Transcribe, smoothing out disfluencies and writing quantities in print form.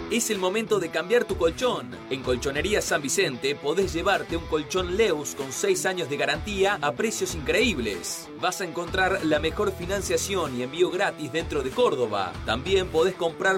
Es el momento de cambiar tu colchón. En Colchonería San Vicente podés llevarte un colchón Leus con 6 años de garantía a precios increíbles. Vas a encontrar la mejor financiación y envío gratis dentro de Córdoba. También podés comprar